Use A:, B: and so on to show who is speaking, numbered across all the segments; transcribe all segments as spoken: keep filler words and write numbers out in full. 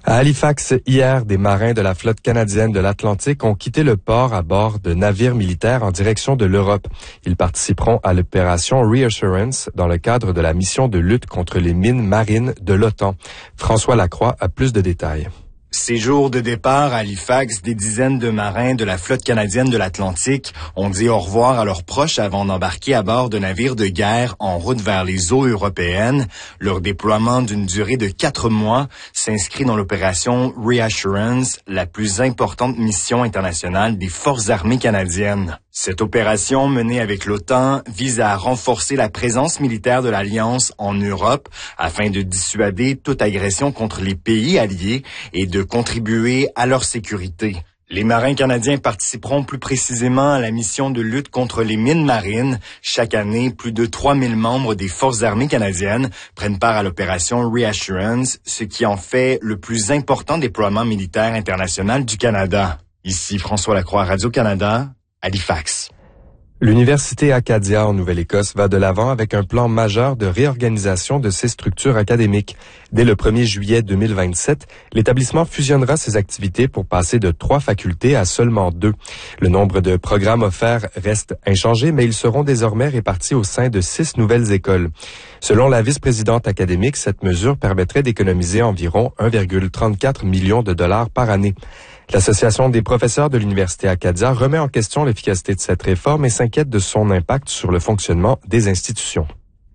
A: À Halifax, hier, des marins de la flotte canadienne de l'Atlantique ont quitté le port à bord de navires militaires en direction de l'Europe. Ils participeront à l'opération Reassurance dans le cadre de la mission de lutte contre les mines marines de l'OTAN. François Lacroix a plus de détails.
B: Ces jours de départ à Halifax, des dizaines de marins de la flotte canadienne de l'Atlantique ont dit au revoir à leurs proches avant d'embarquer à bord de navires de guerre en route vers les eaux européennes. Leur déploiement d'une durée de quatre mois s'inscrit dans l'opération Reassurance, la plus importante mission internationale des forces armées canadiennes. Cette opération, menée avec l'OTAN, vise à renforcer la présence militaire de l'Alliance en Europe afin de dissuader toute agression contre les pays alliés et de contribuer à leur sécurité. Les marins canadiens participeront plus précisément à la mission de lutte contre les mines marines. Chaque année, plus de trois mille membres des forces armées canadiennes prennent part à l'opération Reassurance, ce qui en fait le plus important déploiement militaire international du Canada. Ici François Lacroix, Radio-Canada, Halifax.
A: L'Université Acadia en Nouvelle-Écosse va de l'avant avec un plan majeur de réorganisation de ses structures académiques. Dès le premier juillet deux mille vingt-sept, l'établissement fusionnera ses activités pour passer de trois facultés à seulement deux. Le nombre de programmes offerts reste inchangé, mais ils seront désormais répartis au sein de six nouvelles écoles. Selon la vice-présidente académique, cette mesure permettrait d'économiser environ un virgule trente-quatre million de dollars par année. L'Association des professeurs de l'Université Acadia remet en question l'efficacité de cette réforme et s'inquiète de son impact sur le fonctionnement des institutions.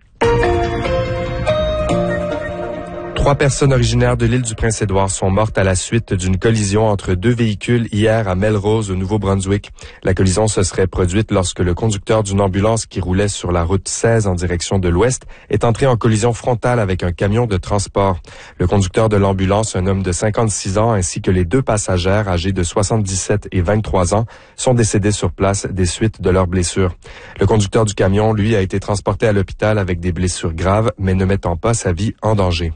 A: Trois personnes originaires de l'île du Prince-Édouard sont mortes à la suite d'une collision entre deux véhicules hier à Melrose, au Nouveau-Brunswick. La collision se serait produite lorsque le conducteur d'une ambulance qui roulait sur la route seize en direction de l'ouest est entré en collision frontale avec un camion de transport. Le conducteur de l'ambulance, un homme de cinquante-six ans, ainsi que les deux passagères âgés de soixante-dix-sept et vingt-trois ans, sont décédés sur place des suites de leurs blessures. Le conducteur du camion, lui, a été transporté à l'hôpital avec des blessures graves, mais ne mettant pas sa vie en danger.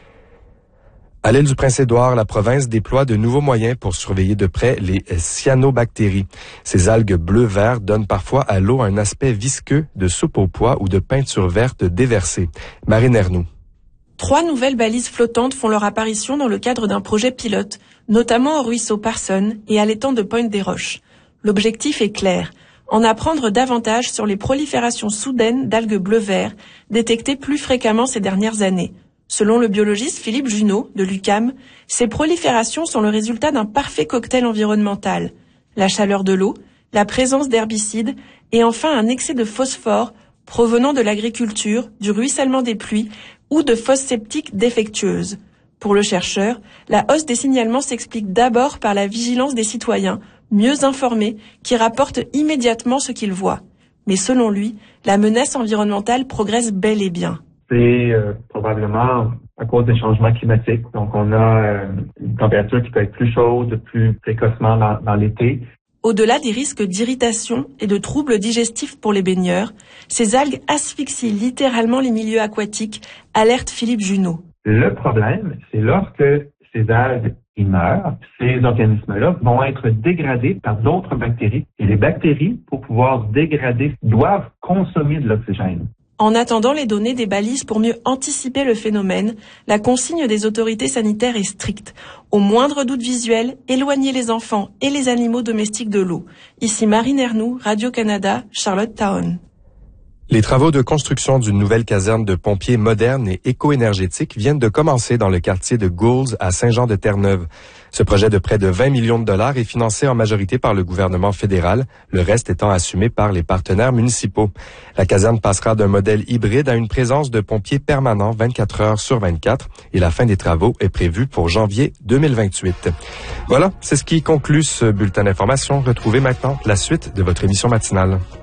A: À l'île du Prince-Édouard, la province déploie de nouveaux moyens pour surveiller de près les cyanobactéries. Ces algues bleu-vert donnent parfois à l'eau un aspect visqueux de soupe au pois ou de peinture verte déversée. Marine Ernoux.
C: Trois nouvelles balises flottantes font leur apparition dans le cadre d'un projet pilote, notamment au ruisseau Parson et à l'étang de Pointe-des-Roches. L'objectif est clair, en apprendre davantage sur les proliférations soudaines d'algues bleu-vert détectées plus fréquemment ces dernières années. Selon le biologiste Philippe Junot de l'U Q A M, ces proliférations sont le résultat d'un parfait cocktail environnemental. La chaleur de l'eau, la présence d'herbicides et enfin un excès de phosphore provenant de l'agriculture, du ruissellement des pluies ou de fosses septiques défectueuses. Pour le chercheur, la hausse des signalements s'explique d'abord par la vigilance des citoyens, mieux informés, qui rapportent immédiatement ce qu'ils voient. Mais selon lui, la menace environnementale progresse bel et bien.
D: C'est euh, probablement à cause des changements climatiques. Donc, on a euh, une température qui peut être plus chaude, plus précocement dans, dans l'été.
C: Au-delà des risques d'irritation et de troubles digestifs pour les baigneurs, ces algues asphyxient littéralement les milieux aquatiques, alerte Philippe Junot.
D: Le problème, c'est lorsque ces algues ils meurent, ces organismes-là vont être dégradés par d'autres bactéries. Et les bactéries, pour pouvoir se dégrader, doivent consommer de l'oxygène.
C: En attendant les données des balises pour mieux anticiper le phénomène, la consigne des autorités sanitaires est stricte. Au moindre doute visuel, éloignez les enfants et les animaux domestiques de l'eau. Ici Marine Ernoux, Radio-Canada, Charlottetown.
A: Les travaux de construction d'une nouvelle caserne de pompiers moderne et éco-énergétique viennent de commencer dans le quartier de Goulds à Saint-Jean-de-Terre-Neuve. Ce projet de près de vingt millions de dollars est financé en majorité par le gouvernement fédéral, le reste étant assumé par les partenaires municipaux. La caserne passera d'un modèle hybride à une présence de pompiers permanents vingt-quatre heures sur vingt-quatre et la fin des travaux est prévue pour janvier deux mille vingt-huit. Voilà, c'est ce qui conclut ce bulletin d'information. Retrouvez maintenant la suite de votre émission matinale.